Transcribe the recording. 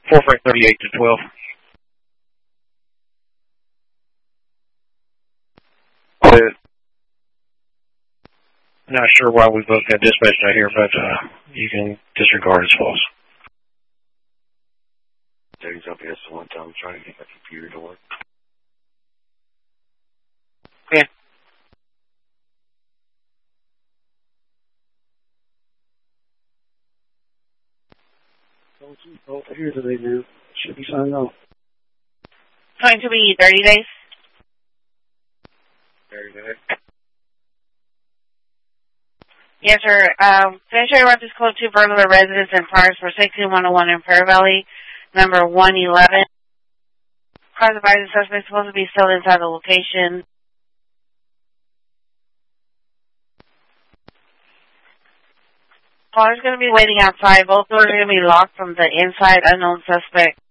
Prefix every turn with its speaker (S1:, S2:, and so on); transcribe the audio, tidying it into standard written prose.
S1: 4 Frank 38 to 12. Not sure why we both got dispatched out here, but you can disregard as false.
S2: Taking up here one time, trying to get my computer to work.
S1: Yeah.
S3: Both are here today, man. Should be signed off.
S4: Going to be 30 days?
S2: 30 days.
S4: Yes, sir. Fisher Road is close to burglar residence and parks for 16101 in Fair Valley, number 111. Cars by the suspect supposed to be still inside the location. Car's going to be waiting outside. Both doors are going to be locked from the inside. Unknown suspect